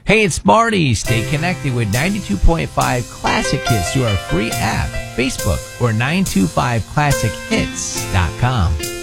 Hey, it's Marty. Stay connected with 92.5 Classic Hits through our free app, Facebook, or 925classichits.com.